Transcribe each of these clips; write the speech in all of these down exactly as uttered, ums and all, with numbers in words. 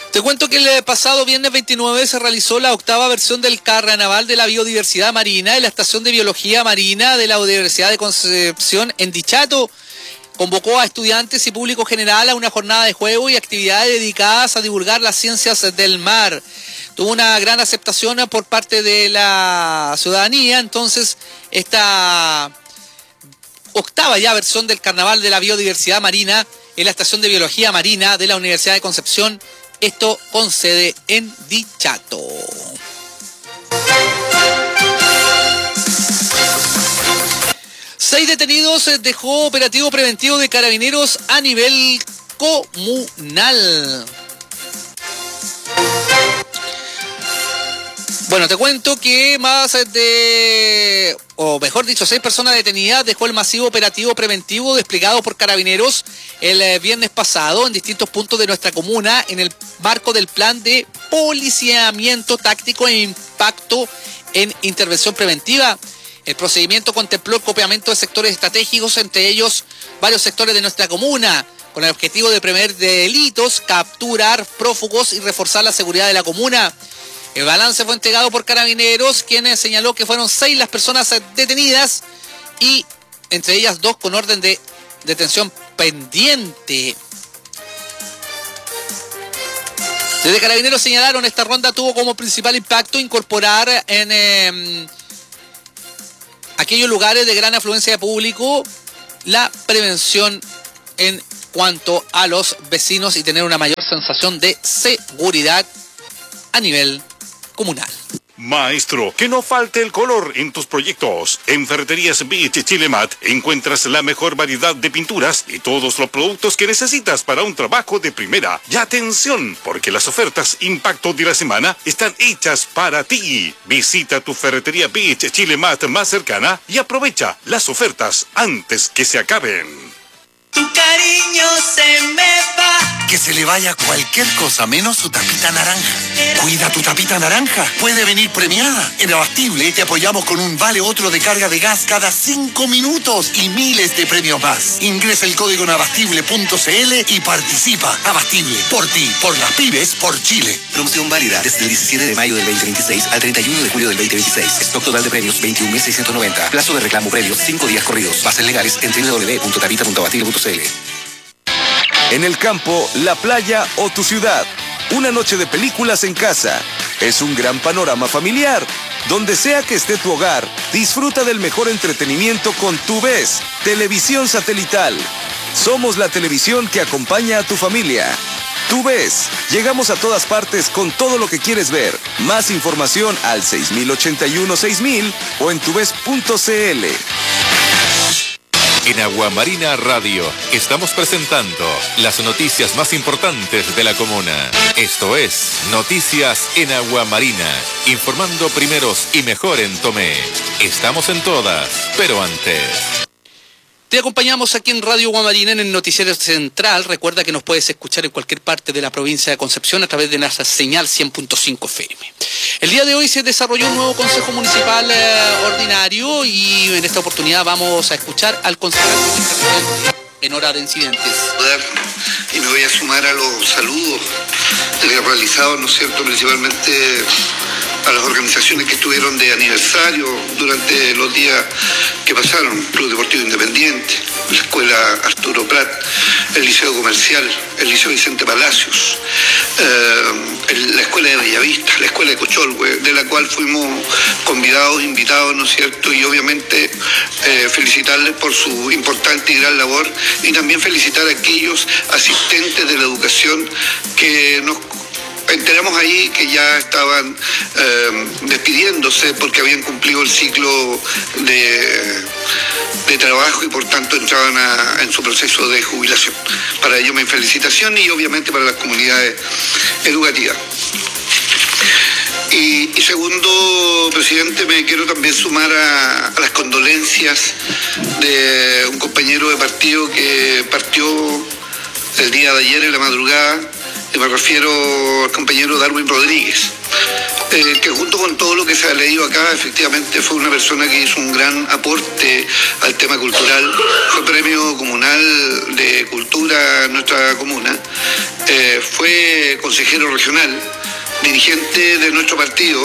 Te cuento que el pasado viernes veintinueve se realizó la octava versión del Carnaval de la Biodiversidad Marina en la Estación de Biología Marina de la Universidad de Concepción en Dichato. Convocó a estudiantes y público general a una jornada de juego y actividades dedicadas a divulgar las ciencias del mar. Tuvo una gran aceptación por parte de la ciudadanía, entonces esta octava ya versión del Carnaval de la Biodiversidad Marina en la Estación de Biología Marina de la Universidad de Concepción, esto con sede en Dichato. Seis detenidos dejó operativo preventivo de Carabineros a nivel comunal. Bueno, te cuento que más de, o mejor dicho, seis personas detenidas dejó el masivo operativo preventivo desplegado por Carabineros el viernes pasado en distintos puntos de nuestra comuna en el marco del plan de policiamiento táctico e impacto en intervención preventiva. El procedimiento contempló el copiamiento de sectores estratégicos, entre ellos varios sectores de nuestra comuna, con el objetivo de prevenir delitos, capturar prófugos y reforzar la seguridad de la comuna. El balance fue entregado por Carabineros, quien señaló que fueron seis las personas detenidas y entre ellas dos con orden de detención pendiente. Desde Carabineros señalaron, esta ronda tuvo como principal impacto incorporar en eh, aquellos lugares de gran afluencia de público la prevención en cuanto a los vecinos y tener una mayor sensación de seguridad a nivel comunal. Maestro, que no falte el color en tus proyectos. En Ferreterías Beach Chilemat encuentras la mejor variedad de pinturas y todos los productos que necesitas para un trabajo de primera. Y atención, porque las ofertas Impacto de la semana están hechas para ti. Visita tu Ferretería Beach Chilemat más cercana y aprovecha las ofertas antes que se acaben. Tu cariño se me va. Que se le vaya cualquier cosa menos su tapita naranja. Cuida tu tapita naranja. Puede venir premiada. En Abastible te apoyamos con un vale otro de carga de gas cada cinco minutos y miles de premios más. Ingresa el código en abastible punto cl y participa. Abastible, por ti, por las pymes, por Chile. Promoción válida desde el diecisiete de mayo del veinte veintiséis al treinta y uno de julio del veinte veintiséis. Stock total de premios veintiún mil seiscientos noventa. Plazo de reclamo previo cinco días corridos. Bases legales en doble u doble u doble u punto tapita punto abastible punto cl. En el campo, la playa o tu ciudad. Una noche de películas en casa. Es un gran panorama familiar. Donde sea que esté tu hogar, disfruta del mejor entretenimiento con TuVes, televisión satelital. Somos la televisión que acompaña a tu familia. TuVes, llegamos a todas partes con todo lo que quieres ver. Más información al seis mil ochenta y uno seis mil o en tuves punto cl. En Aguamarina Radio estamos presentando las noticias más importantes de la comuna. Esto es Noticias en Aguamarina, informando primeros y mejor en Tomé. Estamos en todas, pero antes... Te acompañamos aquí en Radio Aguamarina en el Noticiero Central. Recuerda que nos puedes escuchar en cualquier parte de la provincia de Concepción a través de nuestra señal cien punto cinco F M. El día de hoy se desarrolló un nuevo Consejo Municipal eh, ordinario y en esta oportunidad vamos a escuchar al concejal en hora de incidentes. Y me voy a sumar a los saludos realizados, ¿no es cierto?, principalmente a las organizaciones que estuvieron de aniversario durante los días que pasaron: Club Deportivo Independiente, la Escuela Arturo Prat, el Liceo Comercial, el Liceo Vicente Palacios, eh, el, la Escuela de Bellavista, la Escuela de Cocholhue, de la cual fuimos convidados, invitados, ¿no es cierto? Y obviamente eh, felicitarles por su importante y gran labor y también felicitar a aquellos asistentes de la educación que nos enteramos ahí que ya estaban eh, despidiéndose porque habían cumplido el ciclo de, de trabajo y por tanto entraban a, en su proceso de jubilación. Para ello mi felicitación y obviamente para las comunidades educativas. Y, y segundo, presidente, me quiero también sumar a, a las condolencias de un compañero de partido que partió el día de ayer en la madrugada y me refiero al compañero Darwin Rodríguez, eh, que junto con todo lo que se ha leído acá, efectivamente fue una persona que hizo un gran aporte al tema cultural, fue premio comunal de cultura en nuestra comuna, eh, fue consejero regional, dirigente de nuestro partido,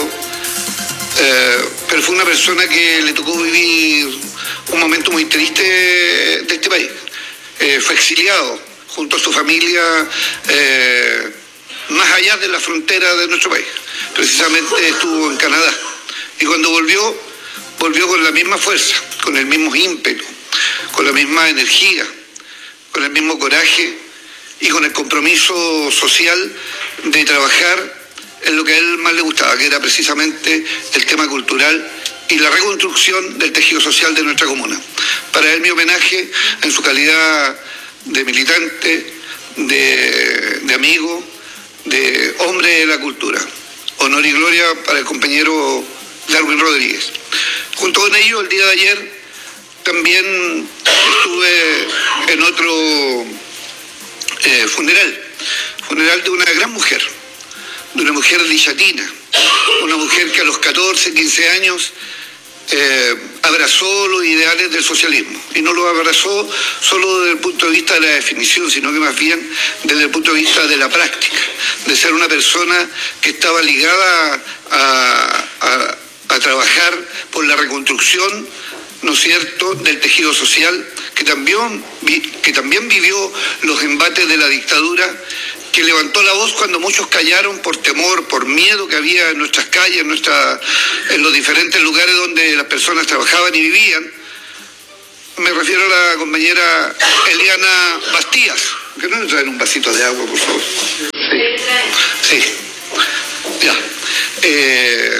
eh, pero fue una persona que le tocó vivir un momento muy triste de este país. Eh, fue exiliado junto a su familia eh, más allá de la frontera de nuestro país. Precisamente estuvo en Canadá. Y cuando volvió, volvió con la misma fuerza, con el mismo ímpetu, con la misma energía, con el mismo coraje y con el compromiso social de trabajar en lo que a él más le gustaba, que era precisamente el tema cultural y la reconstrucción del tejido social de nuestra comuna. Para él mi homenaje en su calidad de militante, de, de amigo, de hombre de la cultura. Honor y gloria para el compañero Darwin Rodríguez. Junto con ello, el día de ayer también estuve en otro eh, funeral, funeral de una gran mujer, de una mujer dichatina, una mujer que a los catorce, quince años eh, abrazó los ideales del socialismo, y no lo abrazó solo desde el punto de vista de la definición, sino que más bien desde el punto de vista de la práctica, de ser una persona que estaba ligada a, a, a trabajar por la reconstrucción, ¿no es cierto?, del tejido social, que también, que también vivió los embates de la dictadura, que levantó la voz cuando muchos callaron por temor, por miedo que había en nuestras calles, en, nuestra, en los diferentes lugares donde las personas trabajaban y vivían. Me refiero a la compañera Eliana Bastías. ¿Que no me traen un vasito de agua, por favor? Sí. Sí. Ya. Eh,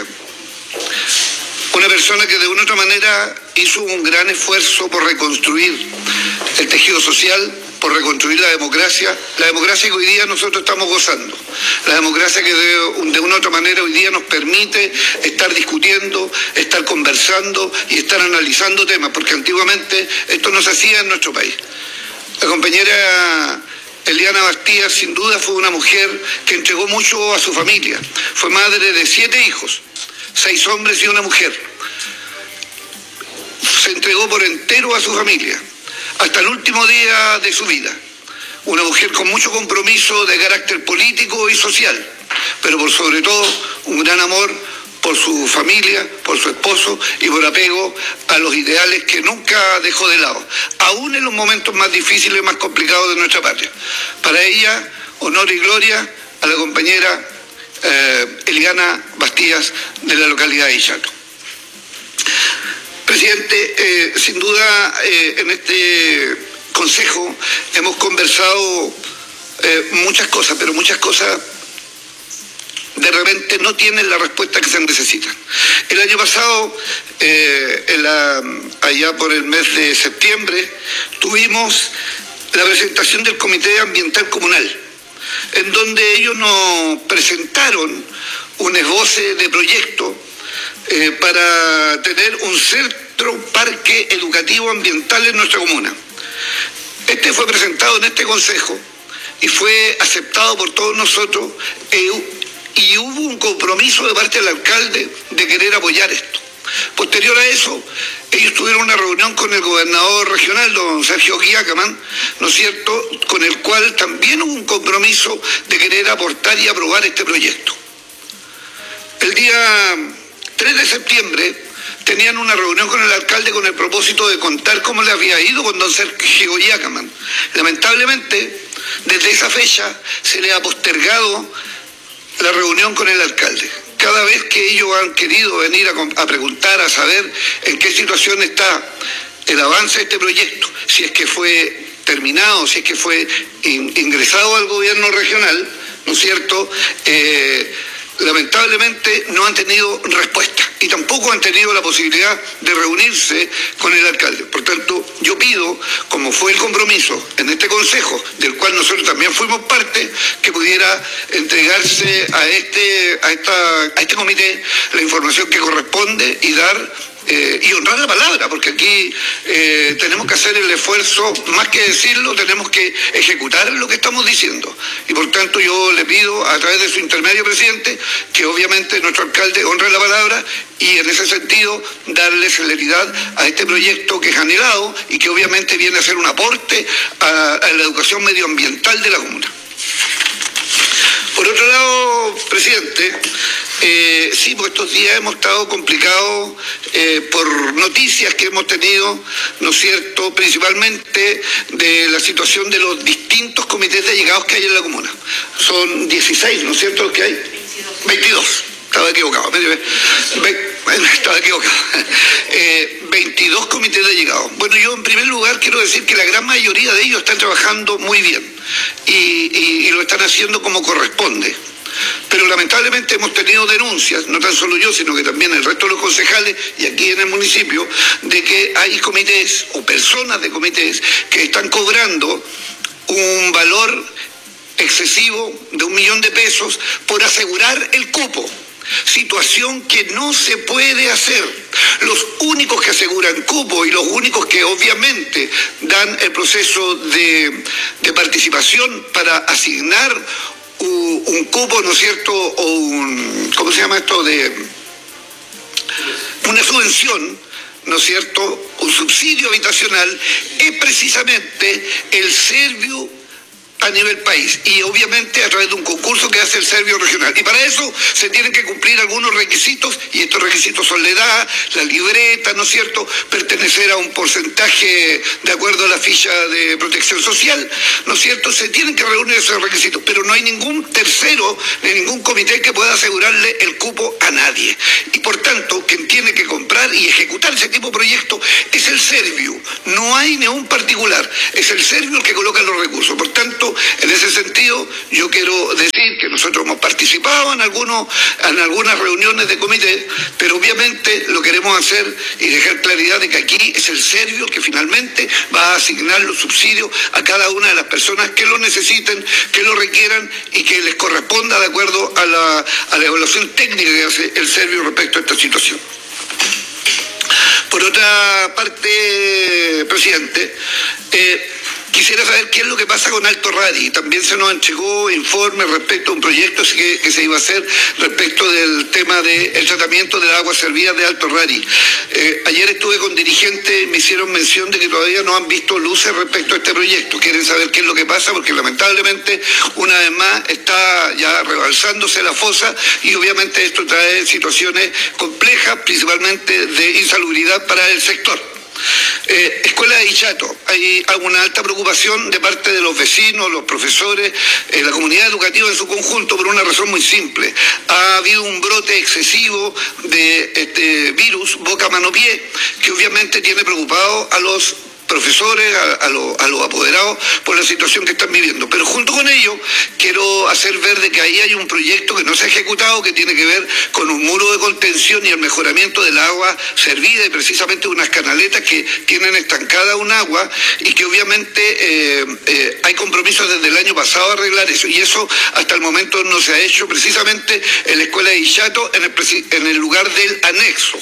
una persona que de una u otra manera hizo un gran esfuerzo por reconstruir el tejido social, por reconstruir la democracia, la democracia que hoy día nosotros estamos gozando, la democracia que de, de una u otra manera hoy día nos permite estar discutiendo, estar conversando y estar analizando temas, porque antiguamente esto no se hacía en nuestro país. La compañera Eliana Bastías sin duda fue una mujer que entregó mucho a su familia, fue madre de siete hijos, seis hombres y una mujer, se entregó por entero a su familia, hasta el último día de su vida. Una mujer con mucho compromiso de carácter político y social, pero por sobre todo un gran amor por su familia, por su esposo y por apego a los ideales que nunca dejó de lado, aún en los momentos más difíciles y más complicados de nuestra patria. Para ella, honor y gloria a la compañera eh, Eliana Bastías de la localidad de Ichato. Presidente, eh, sin duda eh, en este consejo hemos conversado eh, muchas cosas, pero muchas cosas de repente no tienen la respuesta que se necesitan. El año pasado, eh, en la, allá por el mes de septiembre, tuvimos la presentación del Comité Ambiental Comunal, en donde ellos nos presentaron un esboce de proyecto Eh, para tener un centro parque educativo ambiental en nuestra comuna. Este fue presentado en este consejo y fue aceptado por todos nosotros eh, y hubo un compromiso de parte del alcalde de querer apoyar esto. Posterior a eso, ellos tuvieron una reunión con el gobernador regional, don Sergio Giacaman, ¿no es cierto?, con el cual también hubo un compromiso de querer aportar y aprobar este proyecto. El día tres de septiembre tenían una reunión con el alcalde con el propósito de contar cómo le había ido con don Sergio Giacaman. Lamentablemente, desde esa fecha se le ha postergado la reunión con el alcalde. Cada vez que ellos han querido venir a, a preguntar, a saber en qué situación está el avance de este proyecto, si es que fue terminado, si es que fue in, ingresado al gobierno regional, ¿no es cierto?, eh, lamentablemente no han tenido respuesta y tampoco han tenido la posibilidad de reunirse con el alcalde. Por tanto, yo pido, como fue el compromiso en este consejo, del cual nosotros también fuimos parte, que pudiera entregarse a este, a esta, a este comité la información que corresponde y dar eh, y honrar la palabra, porque aquí eh, tenemos que hacer el esfuerzo, más que decirlo, tenemos que ejecutar lo que estamos diciendo. Y por tanto yo le pido a través de su intermedio, presidente, que obviamente nuestro alcalde honre la palabra y en ese sentido darle celeridad a este proyecto que es anhelado y que obviamente viene a ser un aporte a, a la educación medioambiental de la comuna. Por otro lado, presidente, eh, sí, por estos días hemos estado complicados eh, por noticias que hemos tenido, ¿no es cierto?, principalmente de la situación de los distintos comités de allegados que hay en la comuna. Son dieciséis, ¿no es cierto?, los que hay. veintidós. Estaba equivocado, estaba equivocado. Eh, veintidós comités de allegados. Bueno, yo en primer lugar quiero decir que la gran mayoría de ellos están trabajando muy bien y, y, y lo están haciendo como corresponde. Pero lamentablemente hemos tenido denuncias, no tan solo yo, sino que también el resto de los concejales y aquí en el municipio, de que hay comités o personas de comités que están cobrando un valor excesivo de un millón de pesos por asegurar el cupo. Situación que no se puede hacer. Los únicos que aseguran cupo y los únicos que obviamente dan el proceso de, de participación para asignar un, un cupo, ¿no es cierto?, o un, ¿cómo se llama esto?, de una subvención, ¿no es cierto?, un subsidio habitacional, es precisamente el Servio a nivel país y obviamente a través de un concurso que hace el Servio Regional. Y para eso se tienen que cumplir algunos requisitos y estos requisitos son la edad, la libreta, ¿no es cierto?, pertenecer a un porcentaje de acuerdo a la ficha de protección social, ¿no es cierto?, se tienen que reunir esos requisitos, pero no hay ningún tercero ni ningún comité que pueda asegurarle el cupo a nadie. Y por tanto, quien tiene que comprar y ejecutar ese tipo de proyectos es el Servio, no hay ni un particular, es el Servio el que coloca los recursos. Por tanto, en ese sentido, yo quiero decir que nosotros hemos participado en algunos, en algunas reuniones de comité, pero obviamente lo queremos hacer y dejar claridad de que aquí es el Servio el que finalmente va a asignar los subsidios a cada una de las personas que lo necesiten, que lo requieran y que les corresponda de acuerdo a la, a la evaluación técnica que hace el Servio respecto a esta situación. Por otra parte, presidente, eh, quisiera saber qué es lo que pasa con Alto Radi. También se nos entregó informe respecto a un proyecto que, que se iba a hacer respecto del tema del tratamiento del agua servida de Alto Radi. Eh, ayer estuve con dirigentes y me hicieron mención de que todavía no han visto luces respecto a este proyecto. Quieren saber qué es lo que pasa porque lamentablemente una vez más está ya rebalsándose la fosa y obviamente esto trae situaciones complejas, principalmente de insalubridad para el sector. Eh, Escuela de Ichato, hay una alta preocupación de parte de los vecinos, los profesores, eh, la comunidad educativa en su conjunto por una razón muy simple. Ha habido un brote excesivo de este virus boca mano pie que obviamente tiene preocupado a los profesores, a, a, lo, a los apoderados por la situación que están viviendo. Pero junto con ello quiero hacer ver de que ahí hay un proyecto que no se ha ejecutado, que tiene que ver con un muro de contención y el mejoramiento del agua servida y precisamente unas canaletas que tienen estancada un agua y que obviamente eh, eh, hay compromisos desde el año pasado a arreglar eso y eso hasta el momento no se ha hecho precisamente en la Escuela de Ichato en el, en el lugar del anexo.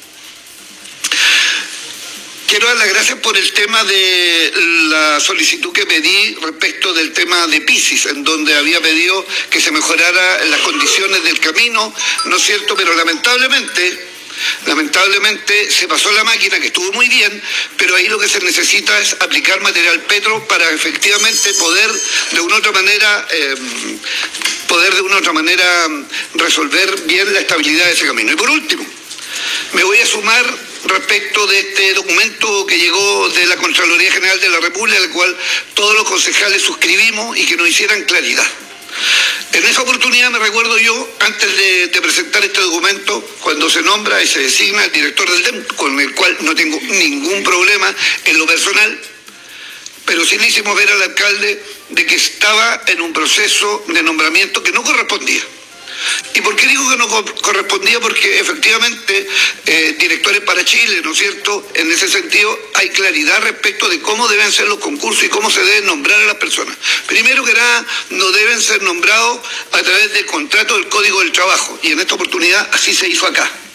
Quiero dar las gracias por el tema de la solicitud que pedí respecto del tema de Piscis, en donde había pedido que se mejorara las condiciones del camino, ¿no es cierto? Pero lamentablemente, lamentablemente se pasó la máquina, que estuvo muy bien, pero ahí lo que se necesita es aplicar material petro para efectivamente poder de una u otra manera, eh, poder de una u otra manera resolver bien la estabilidad de ese camino. Y por último, me voy a sumar respecto de este documento que llegó de la Contraloría General de la República, al cual todos los concejales suscribimos y que nos hicieran claridad. En esa oportunidad me recuerdo yo, antes de, de presentar este documento, cuando se nombra y se designa el director del D E M, con el cual no tengo ningún problema en lo personal, pero sí le hicimos ver al alcalde de que estaba en un proceso de nombramiento que no correspondía. ¿Y por qué digo que no correspondía? Porque efectivamente eh, directores para Chile, ¿no es cierto? En ese sentido hay claridad respecto de cómo deben ser los concursos y cómo se deben nombrar a las personas. Primero que nada, no deben ser nombrados a través del contrato del Código del Trabajo y en esta oportunidad así se hizo acá.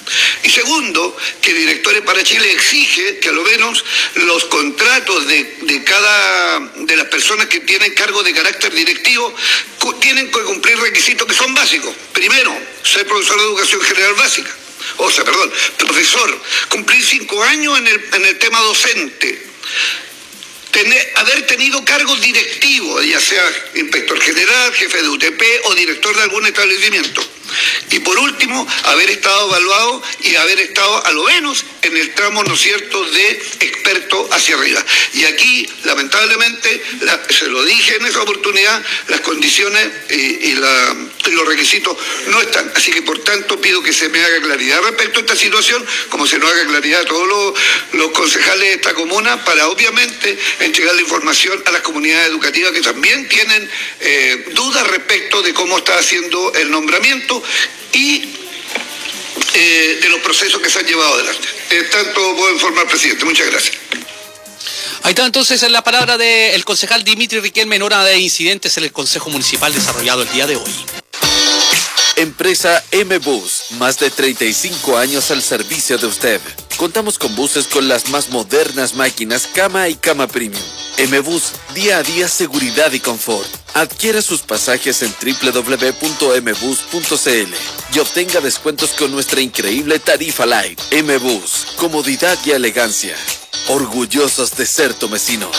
Y segundo, que Directores para Chile exige que a lo menos los contratos de, de cada de las personas que tienen cargo de carácter directivo cu- tienen que cumplir requisitos que son básicos. Primero, ser profesor de educación general básica. O sea, perdón, profesor, cumplir cinco años en el, en el tema docente. Tener, haber tenido cargos directivos, ya sea inspector general, jefe de U T P o director de algún establecimiento. Y por último, haber estado evaluado y haber estado a lo menos en el tramo, ¿no es cierto?, de experto hacia arriba. Y aquí, lamentablemente, la, se lo dije en esa oportunidad, las condiciones eh, y, la, y los requisitos no están. Así que, por tanto, pido que se me haga claridad respecto a esta situación, como se nos haga claridad a todos los, los concejales de esta comuna, para obviamente entregar la información a las comunidades educativas que también tienen eh, dudas respecto de cómo está haciendo el nombramiento y eh, de los procesos que se han llevado adelante. Eh, tanto puedo informar, presidente. Muchas gracias. Ahí está entonces la palabra del concejal Dimitri Riquelme en hora de incidentes en el Consejo Municipal desarrollado el día de hoy. Empresa M-Bus, más de treinta y cinco años al servicio de usted. Contamos con buses con las más modernas máquinas cama y cama premium. M-Bus, día a día seguridad y confort. Adquiera sus pasajes en doble u doble u doble u punto m bus punto c l y obtenga descuentos con nuestra increíble tarifa Light. M-Bus, comodidad y elegancia. Orgullosos de ser tomecinos.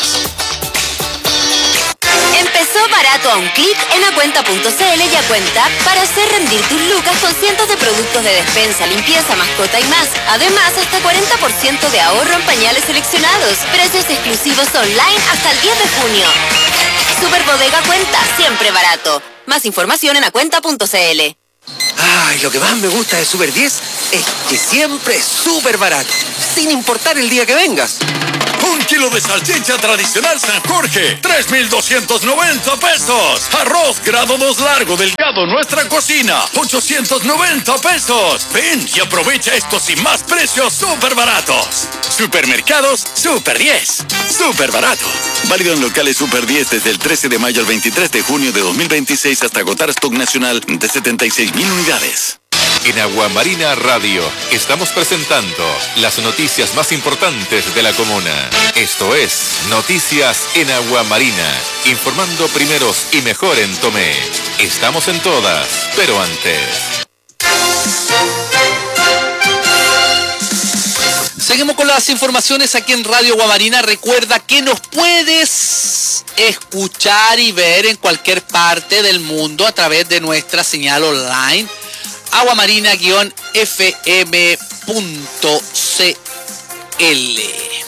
Empezó barato a un clic en acuenta punto c l y Acuenta para hacer rendir tus lucas con cientos de productos de despensa, limpieza, mascota y más. Además, hasta cuarenta por ciento de ahorro en pañales seleccionados. Precios exclusivos online hasta el diez de junio. Super Bodega Cuenta, siempre barato. Más información en acuenta punto c l. Ay, lo que más me gusta de Super diez es que siempre es súper barato, sin importar el día que vengas. Un kilo de salchicha tradicional San Jorge, tres mil doscientos noventa pesos. Arroz grado dos largo delgado Nuestra Cocina, ochocientos noventa pesos. Ven y aprovecha estos y más precios súper baratos. Supermercados Super diez. Súper barato. Válido en locales Super diez desde el trece de mayo al veintitrés de junio de dos mil veintiséis hasta agotar stock nacional de setenta y seis mil unidades. En Agua Marina Radio estamos presentando las noticias más importantes de la comuna. Esto es Noticias en Agua Marina, informando primeros y mejor en Tomé. Estamos en todas, pero antes. Seguimos con las informaciones aquí en Radio Agua Marina. Recuerda que nos puedes escuchar y ver en cualquier parte del mundo a través de nuestra señal online aguamarina guión f m punto c l.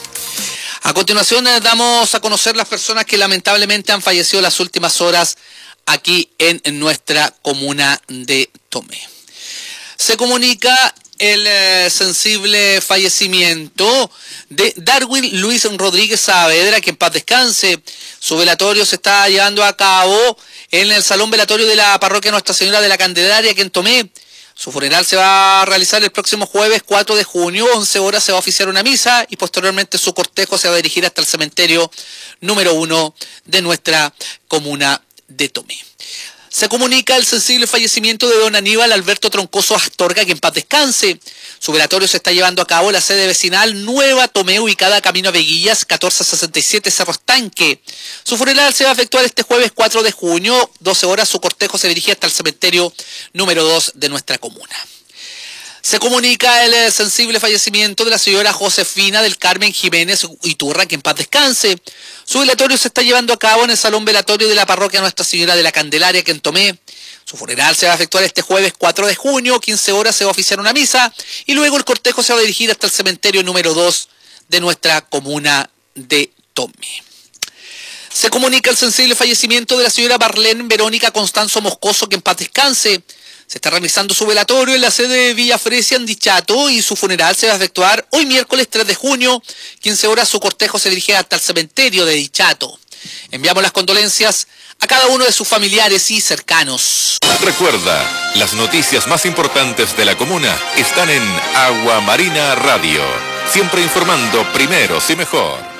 A continuación eh, damos a conocer las personas que lamentablemente han fallecido en las últimas horas aquí en, en nuestra comuna de Tomé. Se comunica el eh, sensible fallecimiento de Darwin Luis Rodríguez Saavedra, que en paz descanse. Su velatorio se está llevando a cabo en el Salón Velatorio de la Parroquia Nuestra Señora de la Candelaria, que en Tomé. Su funeral se va a realizar el próximo jueves cuatro de junio, once horas se va a oficiar una misa y posteriormente su cortejo se va a dirigir hasta el cementerio número uno de nuestra comuna de Tomé. Se comunica el sensible fallecimiento de don Aníbal Alberto Troncoso Astorga, que en paz descanse. Su velatorio se está llevando a cabo en la sede vecinal Nueva Tomé, ubicada camino a Veguillas, catorce sesenta y siete Cerro Estanque. Su funeral se va a efectuar este jueves cuatro de junio, doce horas. Su cortejo se dirige hasta el cementerio número dos de nuestra comuna. Se comunica el sensible fallecimiento de la señora Josefina del Carmen Jiménez Iturra, que en paz descanse. Su velatorio se está llevando a cabo en el Salón Velatorio de la Parroquia Nuestra Señora de la Candelaria, que en Tomé. Su funeral se va a efectuar este jueves cuatro de junio, quince horas se va a oficiar una misa y luego el cortejo se va a dirigir hasta el cementerio número dos de nuestra comuna de Tomé. Se comunica el sensible fallecimiento de la señora Marlene Verónica Constanzo Moscoso, que en paz descanse. Se está realizando su velatorio en la sede de Villa Fresia en Dichato y su funeral se va a efectuar hoy miércoles tres de junio, quince horas. Su cortejo se dirige hasta el cementerio de Dichato. Enviamos las condolencias a cada uno de sus familiares y cercanos. Recuerda, las noticias más importantes de la comuna están en Agua Marina Radio, siempre informando primeros y mejor.